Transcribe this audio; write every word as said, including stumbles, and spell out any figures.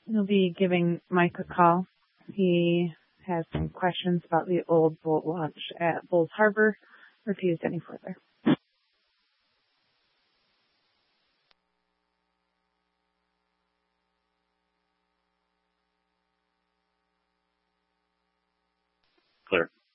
We'll be giving Mike a call. He has some questions about the old boat launch at Bulls Harbor. Refused any further. Clear.